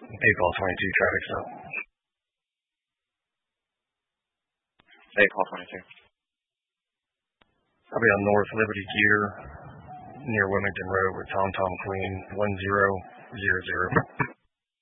Call 22 traffic stop. Call 22. I'll be on North Liberty Gear near Wilmington Road with Tom Queen 1000.